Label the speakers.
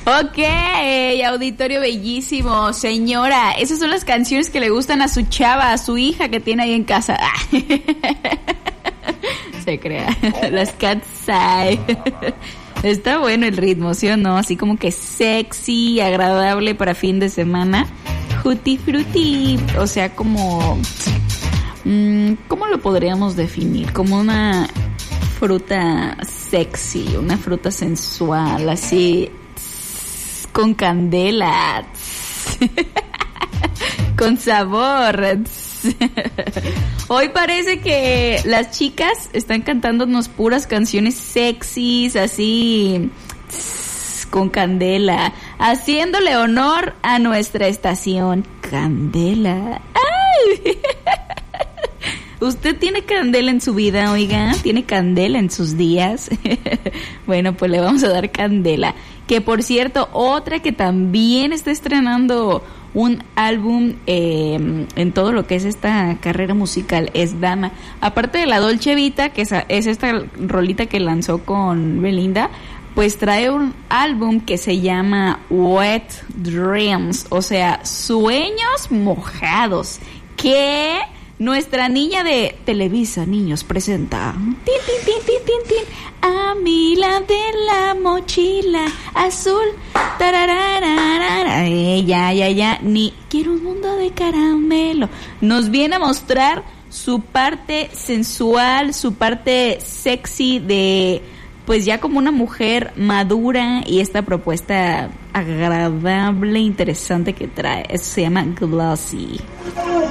Speaker 1: Ok, auditorio bellísimo, señora, esas son las canciones que le gustan a su chava, a su hija que tiene ahí en casa. Se crea, las Cat's Eye. Está bueno el ritmo, ¿sí o no? Así como que sexy, agradable para fin de semana. Tutti frutti, o sea, como... ¿cómo lo podríamos definir? Como una fruta sexy, una fruta sensual, así... con candela, con sabor. Hoy parece que las chicas están cantándonos puras canciones sexys, así, con candela, haciéndole honor a nuestra estación. Candela. ¡Ay! ¿Usted tiene candela en su vida, oiga? ¿Tiene candela en sus días? Bueno, pues le vamos a dar candela. Que por cierto, otra que también está estrenando un álbum en todo lo que es esta carrera musical es Dama. Aparte de la Dolce Vita, que es esta rolita que lanzó con Belinda, pues trae un álbum que se llama Wet Dreams, o sea, sueños mojados. ¿Qué? Nuestra niña de Televisa Niños presenta tin, tin, tin, tin, tin, tin, a Mila de la mochila azul. Ya, ni quiero un mundo de caramelo. Nos viene a mostrar su parte sensual, su parte sexy de, pues ya como una mujer madura, y esta propuesta agradable, interesante que trae. Eso se llama Glossy.